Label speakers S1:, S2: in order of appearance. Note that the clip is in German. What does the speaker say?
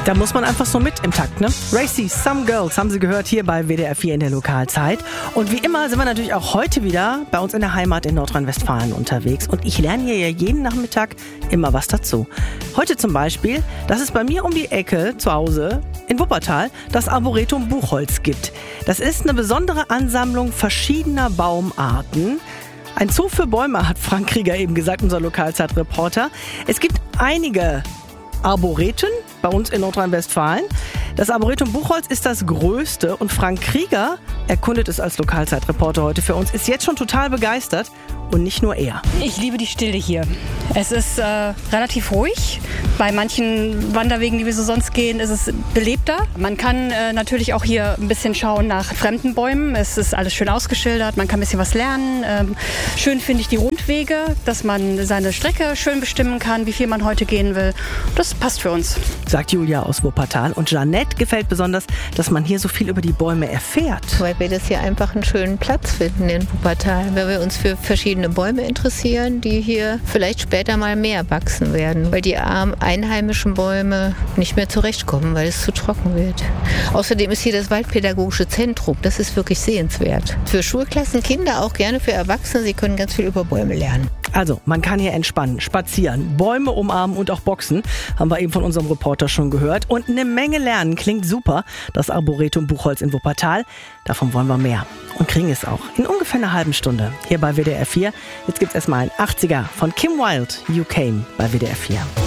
S1: Da muss man einfach so mit im Takt, ne? Racy, Some Girls haben Sie gehört hier bei WDR 4 in der Lokalzeit. Und wie immer sind wir natürlich auch heute wieder bei uns in der Heimat in Nordrhein-Westfalen unterwegs. Und ich lerne hier ja jeden Nachmittag immer was dazu. Heute zum Beispiel, dass es bei mir um die Ecke zu Hause in Wuppertal das Arboretum Buchholz gibt. Das ist eine besondere Ansammlung verschiedener Baumarten. Ein Zoo für Bäume, hat Frank Krieger eben gesagt, unser Lokalzeitreporter. Es gibt einige Arboreten bei uns in Nordrhein-Westfalen. Das Arboretum Buchholz ist das größte und Frank Krieger erkundet es als Lokalzeitreporter heute für uns, ist jetzt schon total begeistert und nicht nur er.
S2: Ich liebe die Stille hier. Es ist relativ ruhig. Bei manchen Wanderwegen, die wir so sonst gehen, ist es belebter. Man kann natürlich auch hier ein bisschen schauen nach fremden Bäumen. Es ist alles schön ausgeschildert, man kann ein bisschen was lernen. Schön finde ich die Rundwege, dass man seine Strecke schön bestimmen kann, wie viel man heute gehen will. Das passt für uns.
S1: Sagt Julia aus Wuppertal. Und Jeanette gefällt besonders, dass man hier so viel über die Bäume erfährt.
S3: Weil wir das hier einfach einen schönen Platz finden in Wuppertal, weil wir uns für verschiedene Bäume interessieren, die hier vielleicht später mal mehr wachsen werden, weil die armen einheimischen Bäume nicht mehr zurechtkommen, weil es zu trocken wird. Außerdem ist hier das Waldpädagogische Zentrum, das ist wirklich sehenswert. Für Schulklassen, Kinder, auch gerne für Erwachsene, sie können ganz viel über Bäume lernen.
S1: Also, man kann hier entspannen, spazieren, Bäume umarmen und auch boxen, haben wir eben von unserem Reporter schon gehört. Und eine Menge lernen, klingt super, das Arboretum Buchholz in Wuppertal. Davon wollen wir mehr und kriegen es auch in ungefähr einer halben Stunde hier bei WDR 4. Jetzt gibt's erstmal ein 80er von Kim Wilde, You Came bei WDR 4.